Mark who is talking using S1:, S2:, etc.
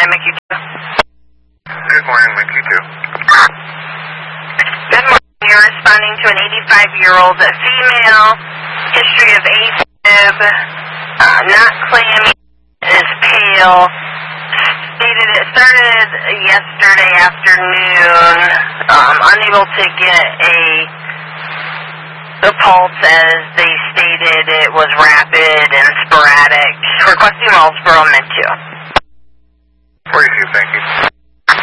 S1: MQ2.
S2: Good morning, MQ2.
S1: Good morning. You're responding to an 85-year-old female, history of AFib, not clammy, is pale. Stated it started yesterday afternoon, unable to get the pulse as they stated it was rapid and sporadic. Requesting Wellsboro Mid 2.
S2: 42, thank you.